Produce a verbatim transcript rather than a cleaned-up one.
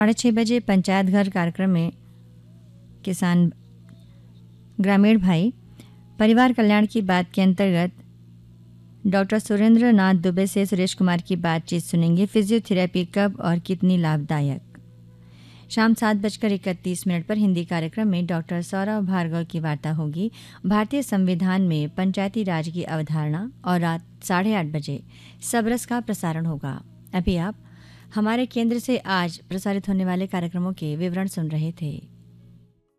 साढ़े छः बजे पंचायत घर कार्यक्रम में किसान ग्रामीण भाई परिवार कल्याण की बात के अंतर्गत डॉक्टर सुरेंद्र नाथ दुबे से सुरेश कुमार की बातचीत सुनेंगे। फिजियोथेरेपी कब और कितनी लाभदायक। शाम सात बजकर इकतीस मिनट पर हिंदी कार्यक्रम में डॉक्टर सौरभ भार्गव की वार्ता होगी भारतीय संविधान में पंचायती राज की अवधारणा। और रात साढ़े आठ बजे सबरस का प्रसारण होगा। अभी आप हमारे केंद्र से आज प्रसारित होने वाले कार्यक्रमों के विवरण सुन रहे थे।